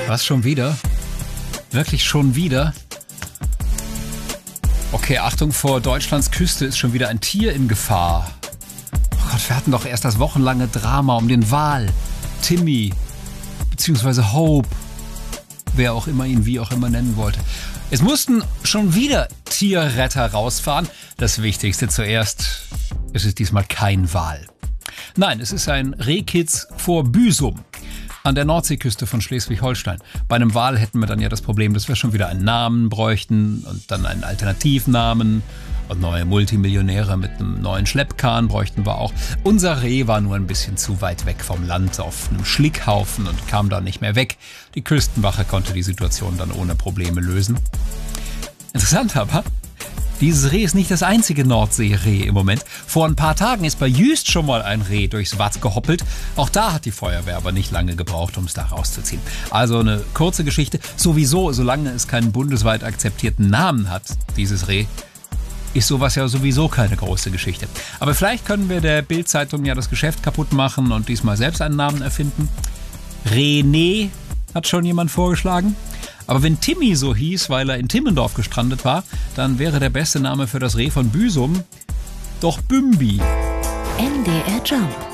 Was, schon wieder? Wirklich schon wieder? Okay, Achtung, vor Deutschlands Küste ist schon wieder ein Tier in Gefahr. Oh Gott, wir hatten doch erst das wochenlange Drama um den Wal. Timmy, beziehungsweise Hope, wer auch immer ihn wie auch immer nennen wollte. Es mussten schon wieder Tierretter rausfahren. Das Wichtigste zuerst, es ist diesmal kein Wal. Nein, es ist ein Rehkitz vor Büsum an der Nordseeküste von Schleswig-Holstein. Bei einem Wal hätten wir dann ja das Problem, dass wir schon wieder einen Namen bräuchten und dann einen Alternativnamen und neue Multimillionäre mit einem neuen Schleppkahn bräuchten wir auch. Unser Reh war nur ein bisschen zu weit weg vom Land auf einem Schlickhaufen und kam dann nicht mehr weg. Die Küstenwache konnte die Situation dann ohne Probleme lösen. Interessant aber, dieses Reh ist nicht das einzige Nordsee-Reh im Moment. Vor ein paar Tagen ist bei Jüst schon mal ein Reh durchs Watt gehoppelt. Auch da hat die Feuerwehr aber nicht lange gebraucht, um es da rauszuziehen. Also eine kurze Geschichte. Sowieso, solange es keinen bundesweit akzeptierten Namen hat, dieses Reh, ist sowas ja sowieso keine große Geschichte. Aber vielleicht können wir der Bild-Zeitung ja das Geschäft kaputt machen und diesmal selbst einen Namen erfinden. René hat schon jemand vorgeschlagen. Aber wenn Timmy so hieß, weil er in Timmendorf gestrandet war, dann wäre der beste Name für das Reh von Büsum doch Bümbi. NDR Jump.